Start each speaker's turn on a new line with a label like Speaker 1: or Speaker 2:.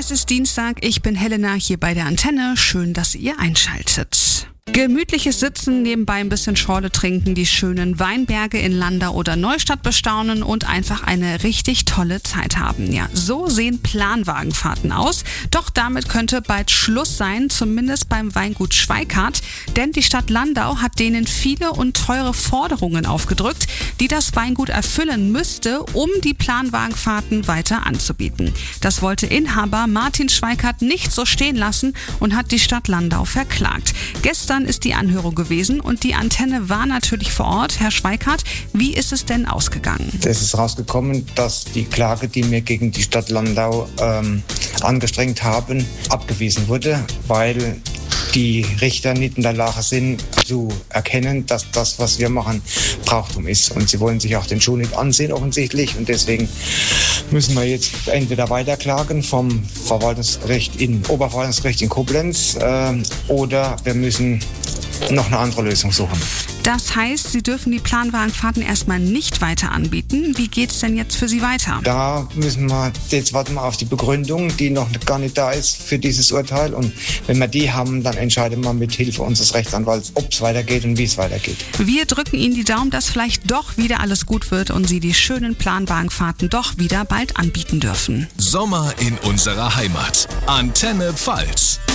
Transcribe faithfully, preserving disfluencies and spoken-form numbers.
Speaker 1: Es ist Dienstag, ich bin Helena hier bei der Antenne. Schön, dass ihr einschaltet. Gemütliches Sitzen, nebenbei ein bisschen Schorle trinken, die schönen Weinberge in Landau oder Neustadt bestaunen und einfach eine richtig tolle Zeit haben. Ja, so sehen Planwagenfahrten aus. Doch damit könnte bald Schluss sein, zumindest beim Weingut Schweikart. Denn die Stadt Landau hat denen viele und teure Forderungen aufgedrückt, die das Weingut erfüllen müsste, um die Planwagenfahrten weiter anzubieten. Das wollte Inhaber Martin Schweikart nicht so stehen lassen und hat die Stadt Landau verklagt. Gestern ist die Anhörung gewesen und die Antenne war natürlich vor Ort. Herr Schweikart, wie ist es denn ausgegangen?
Speaker 2: Es ist rausgekommen, dass die Klage, die wir gegen die Stadt Landau ähm, angestrengt haben, abgewiesen wurde, weil die Richter nicht in der Lage sind zu erkennen, dass das, was wir machen, Brauchtum ist. Und sie wollen sich auch den Schuh nicht ansehen offensichtlich. Und deswegen müssen wir jetzt entweder weiterklagen vom Verwaltungsgericht in Oberverwaltungsgericht in Koblenz äh, oder wir müssen noch eine andere Lösung suchen.
Speaker 1: Das heißt, Sie dürfen die Planwagenfahrten erstmal nicht weiter anbieten. Wie geht es denn jetzt für Sie weiter?
Speaker 2: Da müssen wir, jetzt warten wir auf die Begründung, die noch gar nicht da ist für dieses Urteil. Und wenn wir die haben, dann entscheiden wir mit Hilfe unseres Rechtsanwalts, ob es weitergeht und wie es weitergeht.
Speaker 1: Wir drücken Ihnen die Daumen, dass vielleicht doch wieder alles gut wird und Sie die schönen Planwagenfahrten doch wieder bald anbieten dürfen.
Speaker 3: Sommer in unserer Heimat. Antenne Pfalz.